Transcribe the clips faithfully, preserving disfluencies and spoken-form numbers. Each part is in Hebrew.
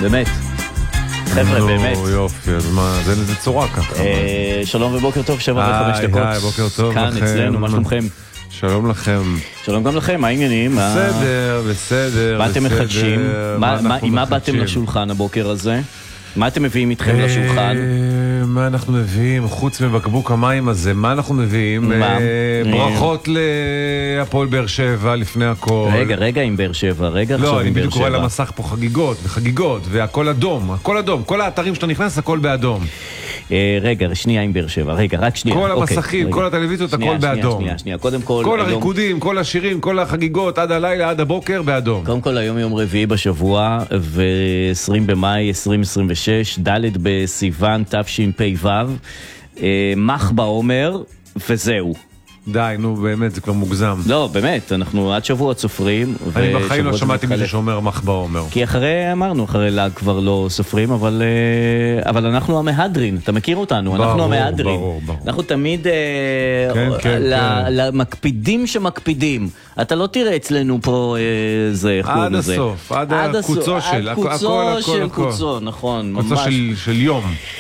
באמת. חבר'ה, באמת. יופי, אז מה, זה איזה צורה ככה. שלום ובוקר טוב, שבע וחמש דקות. היי, בוקר טוב לכם. כאן אצלנו, מה שלומכם? שלום לכם. שלום גם לכם, מה העניינים? בסדר, בסדר. מה אתם מחדשים? עם מה באתם לשולחן הבוקר הזה? מה אתם מביאים איתכם לשולחן? מה אנחנו מביאים? חוץ מבקבוק המים הזה, מה אנחנו מביאים? ברכות להפועל באר שבע לפני הכל. רגע, רגע עם באר שבע, רגע עכשיו עם באר שבע. לא, אני בדיוק קורא למסך פה חגיגות וחגיגות, והכל אדום, הכל אדום, כל האתרים שאתה נכנס, הכל באדום. רגע, שנייה עם באר שבע, רגע, רק שנייה. כל המסכים, כל הטלוויזיות, הכל באדום. שנייה, שנייה, קודם כל... כל הריקודים, כל השירים, כל החגיגות, עד הלילה, עד הבוקר, באדום. קודם כל, היום יום רביעי בשבוע, ו-עשרים במאי עשרים עשרים ושש, ד' בסיוון תשפ"ו, מח בעומר, וזהו. די, נו, באמת, זה כבר מוגזם. לא, באמת, אנחנו עד שבוע סופרים. אני בחיים לא שמעתי מישהו שאומר מח בעומר. כי אחרי, אמרנו, אחרי להג כבר לא סופרים, אבל, אבל אנחנו המהדרין, אתה מכיר אותנו, ברור, אנחנו המהדרין. ברור, ברור. אנחנו תמיד כן, כן, כן. למקפידים שמקפידים. אתה לא תראה אצלנו פה זה, עד הסוף, עד הקוצו של, הכל, הקוצו של הכל. קוצו, נכון, ממש. קוצו של, של יום.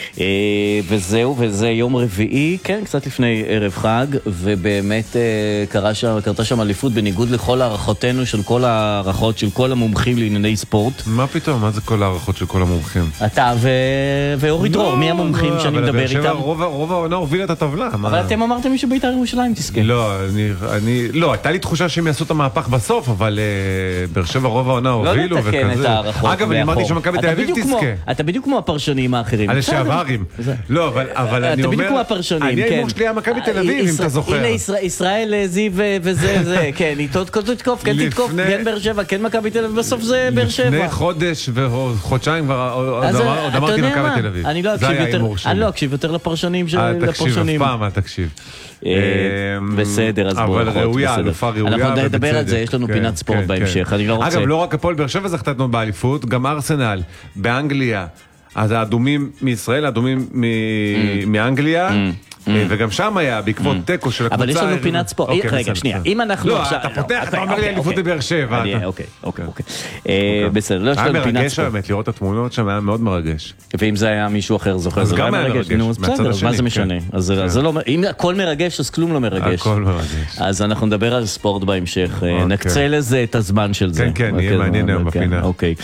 וזהו, וזה יום רביעי, כן, קצת לפני ערב חג, ובאמת קרה שם, קרתה שם אליפות בניגוד לכל הערכותינו של כל הערכות של כל המומחים לענייני ספורט. מה פתאום? מה זה כל הערכות של כל המומחים? אתה ואורי דרור, מי המומחים שאני מדבר איתם? רוב העונה הובילה את הטבלה. אבל אתם אמרתם לי שבית"ר ירושלים תזכה. לא, אני, לא, הייתה לי תחושה שהם יעשו את המהפך בסוף, אבל באר שבע רוב העונה הובילו וכזה. לא נתקן את הערכות. אגב, אני אמרתי שמכבי תל אביב תזכה. אתה בדיוק כמו הפרשנים האחרים. הלשעברים. לא, אבל אני אומר, אתה בדיוק כמו הפרשנים, אני האימור שלי היה מכבי תל אביב, אם אתה זוכר. הנה ישראל זיו וזה, זה, כן, איתו תתקוף, כן תתקוף, כן באר שבע, כן מכבי תל אביב, בסוף זה באר שבע. לפני חודש וחודשיים כבר עוד אמרתי מכבי תל אביב. אני לא אקשיב יותר לפרשנים. תקשיב, אף פעם אל תקשיב. בסדר, אז בואו. אבל ראויה, אלופה ראויה. אנחנו נדבר על זה, יש לנו פינת ספורט בהמשך, אני לא רוצה. אגב, לא רק הפועל באר שבע זכתה אתמול באליפות, גם ארסנל באנגליה, אז האדומים מישראל, האדומים מאנגליה, וגם שם היה, בעקבות טקו של הקבוצה. אבל יש לנו פינת ספורט. רגע, שנייה, אם אנחנו... לא, אתה פותח, אתה אומר לי אליפות בבאר שבע. אוקיי, אוקיי, אוקיי. בסדר, יש לנו פינת ספורט. היה מרגש באמת, לראות את התמונות שם, היה מאוד מרגש. ואם זה היה מישהו אחר זוכר, זה גם היה מרגש. בסדר, מה זה משנה? אם הכל מרגש, אז כלום לא מרגש. הכל מרגש. אז אנחנו נדבר על ספורט בהמשך. נקצה לזה את הזמן של זה. כן, כן, יהיה מעניין היום בפינה. אוקיי.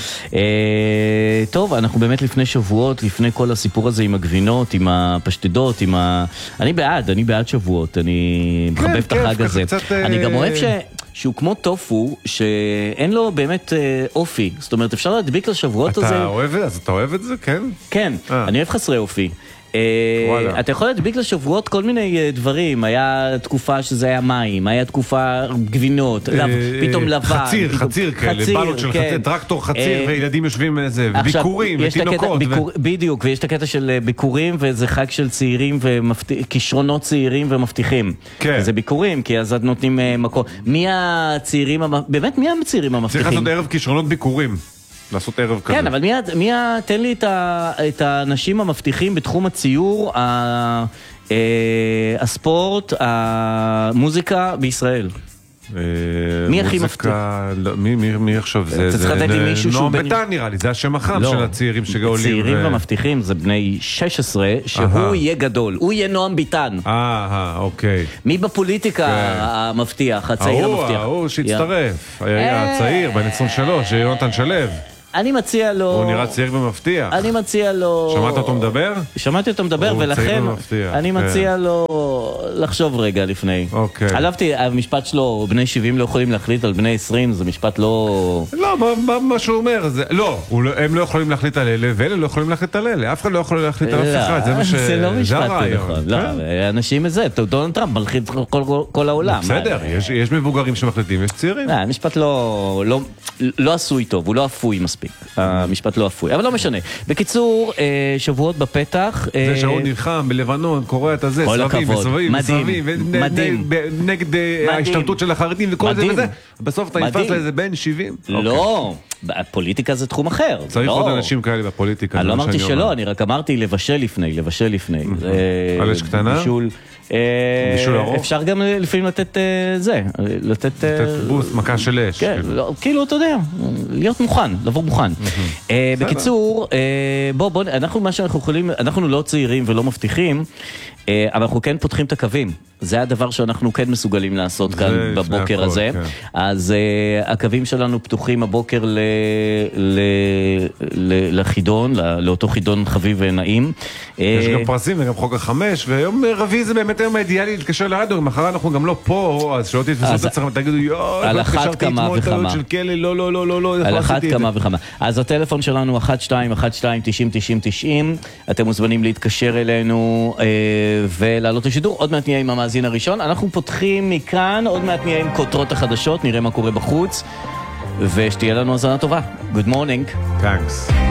טוב, אנחנו באמת לפני שבועות, לפני כל הסיפור הזה עם הגבינות, עם הפשטדות, עם ה... אני בעד, אני בעד שבועות, אני מחבב את החג הזה. אני גם אוהב שהוא כמו טופו, שאין לו באמת אופי. זאת אומרת, אפשר להדביק לשבועות הזה. אתה אוהב את זה? אז אתה אוהב את זה? כן? כן, אני אוהב חסרי אופי. אתה יכול להדביק לשבועות כל מיני דברים. היה תקופה שזה היה מים, היה תקופה גבינות, פתאום לבן, חציר, חציר כאלה, בלות של טרקטור חציר, וילדים יושבים איזה, וביקורים, ותינוקות. בדיוק, ויש את הקטע של ביקורים, וזה חג של צעירים, כישרונות צעירים ומבטיחים. זה ביקורים, כי אז נותנים מקום. מי הצעירים, באמת מי הצעירים המבטיחים? צריך לעשות ערב כישרונות ביקורים. לעשות ערב כזה. כן, אבל מי, תן לי את האנשים המבטיחים בתחום הציור, הספורט, המוזיקה בישראל. מי הכי מבטיח? מי עכשיו? זה נועם ביתן נראה לי, זה השם החם של הצעירים שגאולים. צעירים ומבטיחים זה בני שש עשרה, שהוא יהיה גדול, הוא יהיה נועם ביתן. אה, אוקיי. מי בפוליטיקה המבטיח, הצעיר המבטיח? ההוא שהצטרף, הצעיר, בן עשרים ושלוש, יונתן שלו. אני מציע לו... הוא נראה צעיר ומפתיע. אני מציע לו... שמעת אותו מדבר? שמעתי אותו מדבר, ולכן אני מציע לו לחשוב רגע לפני. אוקיי. עלבתי, המשפט שלו, בני שבעים לא יכולים להחליט על בני עשרים, זה משפט לא... לא, מה שהוא אומר, לא, הם לא יכולים להחליט על אלה, ואלה לא יכולים להחליט על אלה. אף אחד לא יכול להחליט על אף אחד, זה מה ש... זה לא משפט נכון. לא, אנשים זה, דונלד טראמפ מלחיץ כל העולם. בסדר, יש מבוגרים שמחליטים, יש צעירים. המשפט לא עשוי טוב, הוא לא אפוי מספיק. המשפט לא אפוי, אבל לא משנה. בקיצור, שבועות בפתח. זה שהוא נלחם בלבנון, קורא את הזה, סבבים וסבבים וסבבים, נגד ההשתלטות של החרדים וכל זה וזה, בסוף אתה נתפס לאיזה בן שבעים. לא, הפוליטיקה זה תחום אחר. צריך לא... עוד אנשים כאלה בפוליטיקה. אני לא אמרתי שלא, אומר. אני רק אמרתי לבשל לפני, לבשל לפני. על אש קטנה? בישול... בישול ארוך? אפשר גם לפעמים לתת זה, לתת... לתת בוסט, מכה של אש. כן, כאילו, אתה יודע, להיות מוכן, לבוא מוכן. בקיצור, בוא, בוא, אנחנו, מה שאנחנו יכולים, אנחנו לא צעירים ולא מבטיחים, אבל אנחנו כן פותחים את הקווים. זה הדבר שאנחנו כן מסוגלים לעשות כאן בבוקר הזה. אז הקווים שלנו פתוחים הבוקר לחידון, לאותו חידון חביב ונעים. יש גם פרסים וגם חוק החמש, ויום רביעי זה באמת היום האידיאלי להתקשר לרדיו, מחר אנחנו גם לא פה, אז שלא תתפסו את עצמם, תגידו יואו, על אחת כמה וכמה. לא, לא, לא, לא, לא, על אחת כמה וכמה. אז הטלפון שלנו אחת שתיים אחת שתיים תשעים תשעים תשעים, אתם מוזמנים להתקשר אלינו ולעלות לשידור. עוד מעט נהיה עם המאזין הראשון. אנחנו פותחים מכאן, עוד מעט נהיה עם כותרות החדשות, נראה מה קורה בחוץ, ושתהיה לנו האזנה טובה. Good morning. Thanks.